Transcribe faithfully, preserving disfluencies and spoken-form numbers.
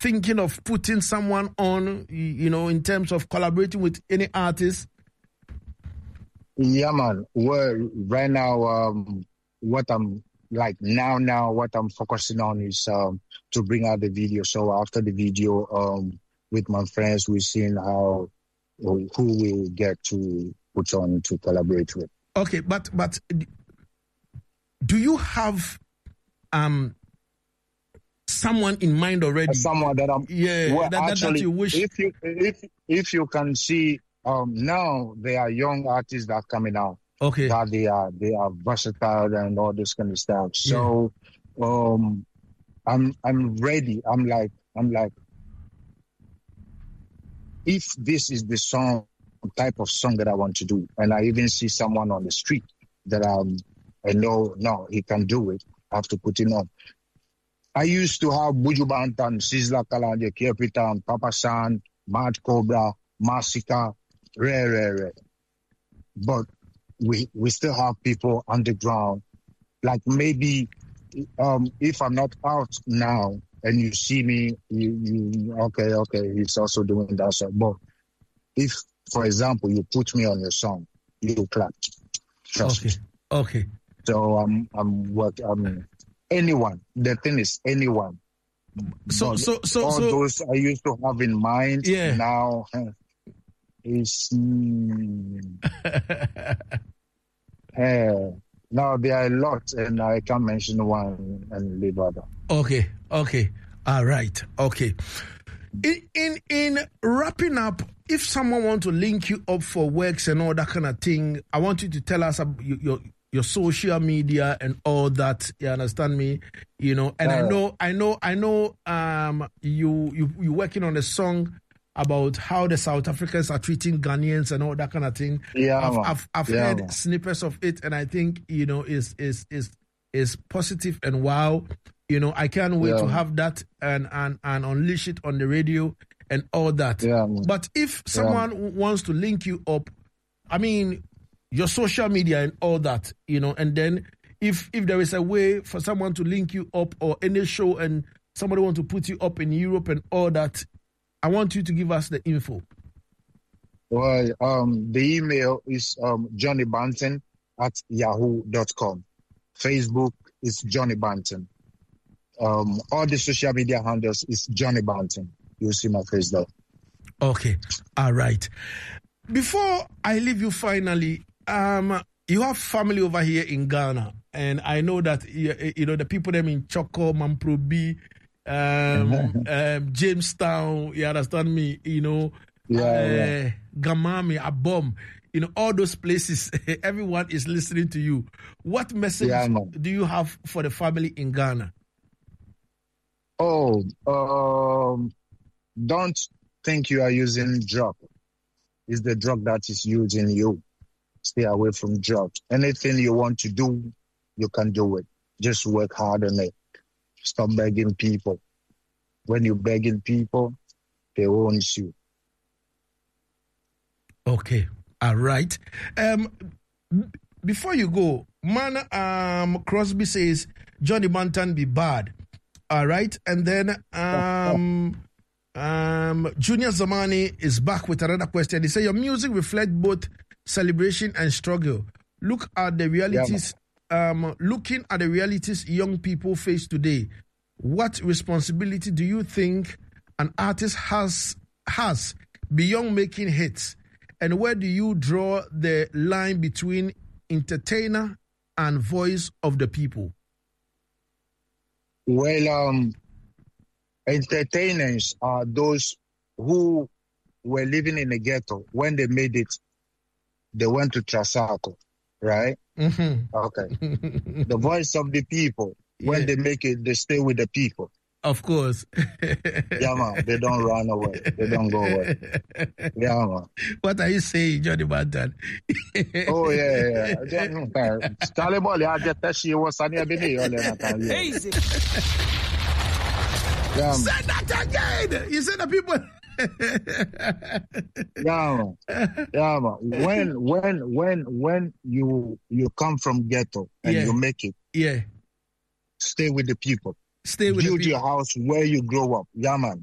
thinking of putting someone on, you know, in terms of collaborating with any artist? Yeah, man. Well, right now, um, what I'm like now, now, what I'm focusing on is um, to bring out the video. So after the video, um, with my friends, we're seeing how who we get to put on to collaborate with. Okay, but but do you have um someone in mind already? Someone that I'm yeah well, that, actually, that you wish. If you if if you can see, um, now there are young artists that are coming out. Okay, that they are they are versatile and all this kind of stuff. So, yeah. um, I'm I'm ready. I'm like I'm like, if this is the song type of song that I want to do, and I even see someone on the street that um I know no he can do it, I have to put him on. I used to have Buju Banton, Sizzla Kalonji, Capitan, Papa San, Mad Cobra, Massacre, Rare Rare Rare, but we we still have people underground. Like maybe um if I'm not out now and you see me, you, you okay, okay, he's also doing that song. But if, for example, you put me on your song, you clap. Trust okay. me. Okay. So I'm I'm what I'm anyone. The thing is anyone. So but so so all so those I used to have in mind yeah. now is mm, uh, now there are a lot, and I can't mention one and leave other. Okay, okay, all right, okay. In in in wrapping up, if someone want to link you up for works and all that kind of thing, I want you to tell us about your your, your social media and all that. You understand me? You know, and uh, I know, I know, I know. Um, you you you working on a song about how the South Africans are treating Ghanaians and all that kind of thing. Yeah, I've man. I've, I've yeah, heard man. snippets of it, and I think you know is is is is positive and wow. You know, I can't wait yeah. to have that and, and and unleash it on the radio and all that. Yeah, but if someone yeah. wants to link you up, I mean, your social media and all that, you know, and then if if there is a way for someone to link you up or any show and somebody want to put you up in Europe and all that, I want you to give us the info. Well, um, the email is um, johnny banton at yahoo dot com. Facebook is Johnny Banton. Um, all the social media handles is Johnny Banton. You'll see my face there. Okay. All right. Before I leave you finally, um, you have family over here in Ghana. And I know that, you, you know, the people them in Choco, Mamprobi, um, um, Jamestown, you understand me, you know, yeah, uh, yeah. Gamami, Abom, you know, all those places, everyone is listening to you. What message yeah, do you have for the family in Ghana? Oh, um, don't think you are using drug. It's the drug that is using you. Stay away from drugs. Anything you want to do, you can do it. Just work hard on it. Stop begging people. When you're begging people, they own you. Okay. All right. Um, before you go, man, um, Crosby says Johnny Banton be bad. All right. And then um, um, Junior Zamani is back with another question. He said, your music reflects both celebration and struggle. Look at the realities, yeah, um, looking at the realities young people face today. What responsibility do you think an artist has has beyond making hits? And where do you draw the line between entertainer and voice of the people? Well, um, entertainers are those who were living in the ghetto. When they made it, they went to Trasaco, right? Mm-hmm. Okay. The voice of the people. When yeah. they make it, they stay with the people. Of course. Yeah, man. They don't run away. They don't go away. Yeah, man. What are you saying, Johnny Banton? Oh, yeah, yeah. Charlie Bolly, I get that she was on your video. Easy. Yeah, say that again. You said the people. Yeah, man. Yeah, man. When, when, when, when you you come from ghetto and yeah. you make it, yeah, stay with the people. Stay with Build the people. your house where you grow up. Yeah, man.